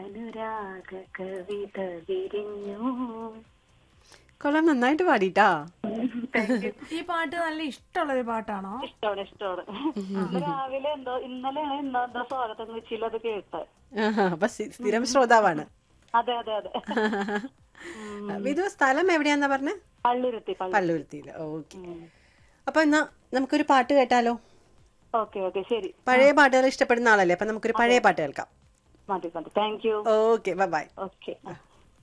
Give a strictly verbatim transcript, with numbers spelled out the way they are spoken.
അനുരാഗ കവിത വിരിഞ്ഞു. കൊള്ളാം, നന്നായിട്ട് പാടിട്ടാ. ഈ പാട്ട് നല്ല ഇഷ്ടമുള്ള ഒരു പാട്ടാണോ? ഇഷ്ടമാണ് ഇഷ്ടമാണ്. ഇന്ന് രാവിലെ എന്തോ ഇന്നലെയാണ് ഇന്നോ എന്തോ സ്വാഗതം കൊച്ചിയിൽ അത് കേട്ട്. അപ്പൊ സ്ഥി- സ്ഥിരം ശ്രോതാവാണ്. അതെ അതെ അതെ. ഇത് സ്ഥലം എവിടെയാന്നാ പറഞ്ഞ? പള്ളുരുത്തി പള്ളി. പള്ളുരുത്തിയില്. ഓക്കെ. അപ്പൊ എന്നാ നമുക്കൊരു പാട്ട് കേട്ടാലോ? ഓക്കെ ഓക്കെ ശരി. പഴയ പാട്ടുകൾ ഇഷ്ടപ്പെടുന്ന ആളല്ലേ, അപ്പൊ നമുക്കൊരു പഴയ പാട്ട് കേൾക്കാം. മതി മതി. Thank you. Okay, bye bye. Okay.